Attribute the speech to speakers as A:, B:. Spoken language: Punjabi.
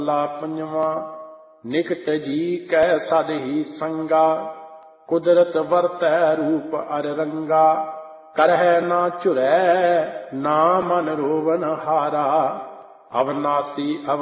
A: ਮਹੱਲਾ ਪੰਜਵਾਂ। ਨਿਕਟ ਜੀ ਕੈ ਸਦ ਹੀ ਸੰਗਾ, ਕੁਦਰਤ ਵਰਤੈ ਰੂਪ ਅਰ ਰੰਗਾ। ਕਰਹਿ ਨਾ ਝੁਰੈ ਨਾ ਮਨ ਰੋਵਨ ਹਾਰਾ, ਅਵਨਾਸੀ